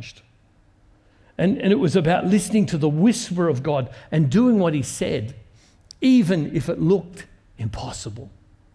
changed. And it was about listening to the whisper of God and doing what he said, even if it looked impossible.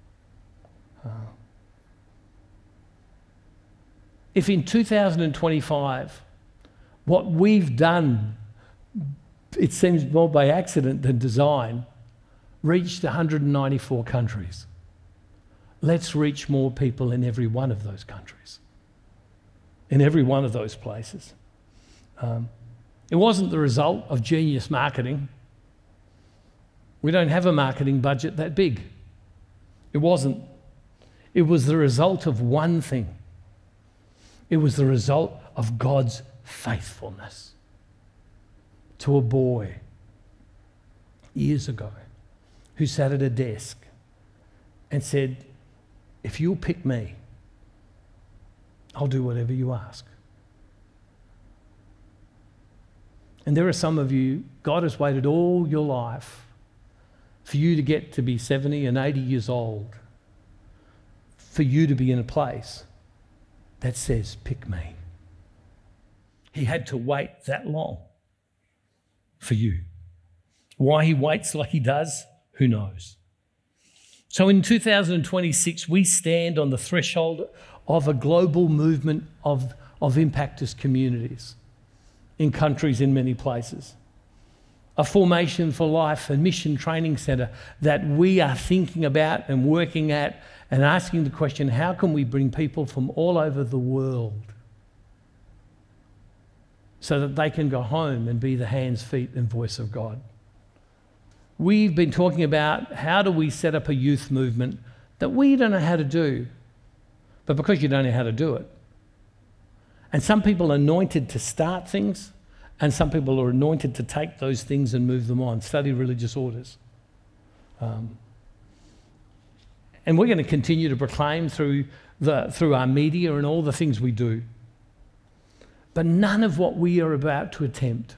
If in 2025, what we've done, it seems more by accident than design, reached 194 countries. Let's reach more people in every one of those countries, in every one of those places. It wasn't the result of genius marketing. We don't have a marketing budget that big. It wasn't. It was the result of one thing. It was the result of God's faithfulness to a boy years ago who sat at a desk and said, if you'll pick me, I'll do whatever you ask. And there are some of you, God has waited all your life for you to get to be 70 and 80 years old, for you to be in a place that says, pick me. He had to wait that long for you. Why he waits like he does, who knows? So in 2026, we stand on the threshold of a global movement of impactors communities in countries in many places. A Formation for Life and Mission Training Centre that we are thinking about and working at and asking the question, how can we bring people from all over the world so that they can go home and be the hands, feet and voice of God? We've been talking about how do we set up a youth movement that we don't know how to do, but because you don't know how to do it. And some people are anointed to start things, and some people are anointed to take those things and move them on, study religious orders. And we're going to continue to proclaim through our media and all the things we do. But none of what we are about to attempt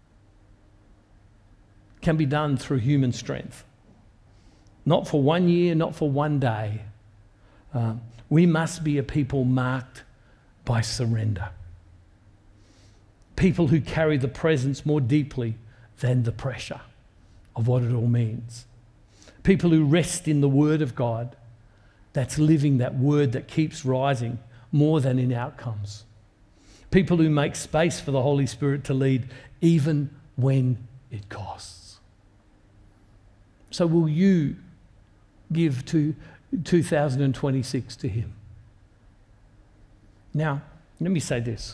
can be done through human strength. Not for 1 year, not for one day. We must be a people marked by surrender. People who carry the presence more deeply than the pressure of what it all means. People who rest in the Word of God, that's living that word that keeps rising more than in outcomes. People who make space for the Holy Spirit to lead even when it costs. So will you give to 2026 to Him? Now, let me say this.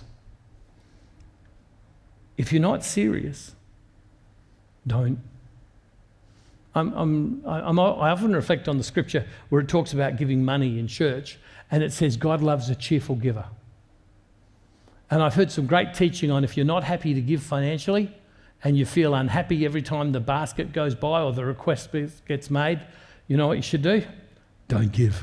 If you're not serious, don't. I often reflect on the scripture where it talks about giving money in church, and it says God loves a cheerful giver. And I've heard some great teaching on if you're not happy to give financially and you feel unhappy every time the basket goes by or the request gets made, you know what you should do? Don't give.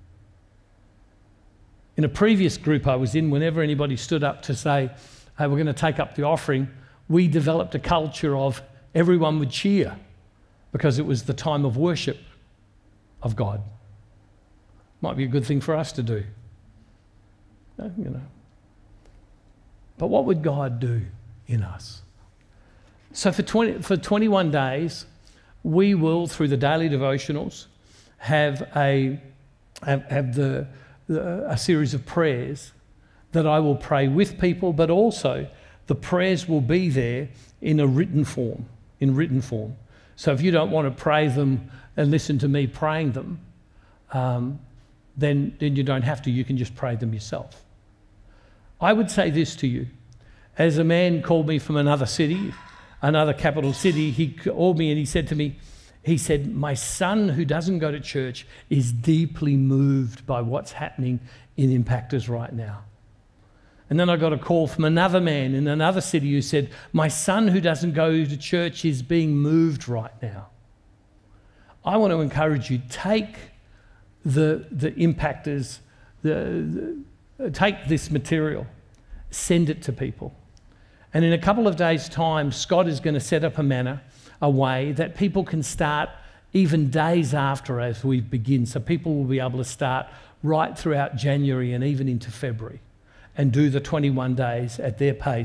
In a previous group I was in, whenever anybody stood up to say, hey, we're going to take up the offering, we developed a culture of everyone would cheer because it was the time of worship of God. Might be a good thing for us to do. You know. But what would God do in us? So for 21 days, we will, through the daily devotionals, have a series of prayers that I will pray with people, but also the prayers will be there in written form. So if you don't want to pray them and listen to me praying them, then you don't have to. You can just pray them yourself. I would say this to you. As a man called me from another city, another capital city, he called me and he said to me, my son who doesn't go to church is deeply moved by what's happening in Impactors right now. And then I got a call from another man in another city who said, my son who doesn't go to church is being moved right now. I want to encourage you, take the Impactors, take this material, send it to people. And in a couple of days' time, Scott is going to set up a way that people can start even days after as we begin. So people will be able to start right throughout January and even into February and do the 21 days at their pace.